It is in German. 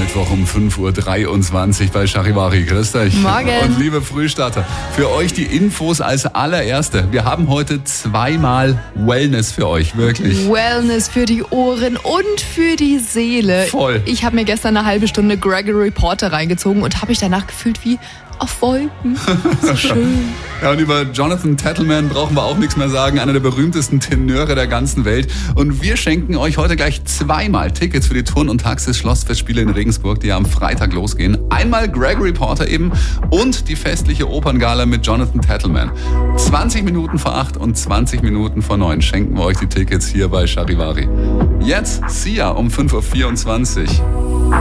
Mittwoch um 5.23 Uhr bei Charivari. Grüßt euch. Morgen. Und liebe Frühstarter, für euch die Infos als allererste. Wir haben heute zweimal Wellness für euch, wirklich. Wellness für die Ohren und für die Seele. Voll. Ich habe mir gestern eine halbe Stunde Gregory Porter reingezogen und habe mich danach gefühlt wie auf Wolken. So schön. Ja, und über Jonathan Tettleman brauchen wir auch nichts mehr sagen. Einer der berühmtesten Tenöre der ganzen Welt. Und wir schenken euch heute gleich zweimal Tickets für die Turn- und Taxis-Schlossfestspiele in Regensburg, die ja am Freitag losgehen. Einmal Gregory Porter eben und die festliche Operngala mit Jonathan Tettleman. 20 Minuten vor 8 und 20 Minuten vor 9 schenken wir euch die Tickets hier bei Charivari. Jetzt Sia um 5.24 Uhr.